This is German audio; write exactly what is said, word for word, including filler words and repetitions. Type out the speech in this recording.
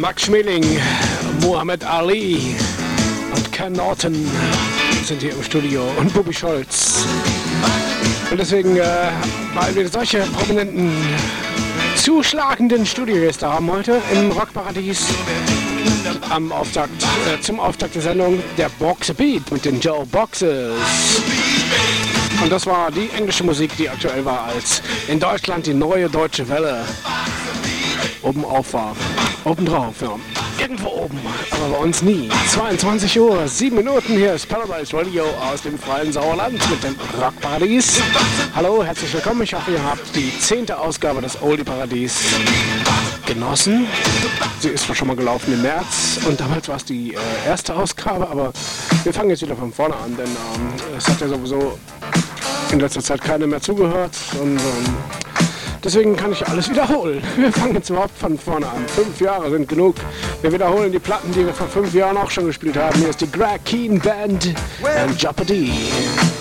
Max Schmeling, Muhammad Ali und Ken Norton sind hier im Studio und Bobby Scholz. Und deswegen, äh, weil wir solche prominenten, zuschlagenden Studiogäste haben heute im Rockparadies am Auftakt, äh, zum Auftakt der Sendung der Box Beat mit den Joe Boxes. Und das war die englische Musik, die aktuell war, als in Deutschland die neue deutsche Welle oben auf war. Oben drauf, ja. Irgendwo oben, aber bei uns nie. zweiundzwanzig Uhr, sieben Minuten, hier ist Paradise Radio aus dem freien Sauerland mit dem Rockparadies. Hallo, herzlich willkommen. Ich hoffe, ihr habt die zehnte Ausgabe des Oldie Paradies genossen. Sie ist zwar schon mal gelaufen im März und damals war es die äh, erste Ausgabe, aber wir fangen jetzt wieder von vorne an, denn ähm, es hat ja sowieso in letzter Zeit keiner mehr zugehört und ähm, deswegen kann ich alles wiederholen. Wir fangen jetzt überhaupt von vorne an. Fünf Jahre sind genug. Wir wiederholen die Platten, die wir vor fünf Jahren auch schon gespielt haben. Hier ist die Greg Keen Band and Jeopardy.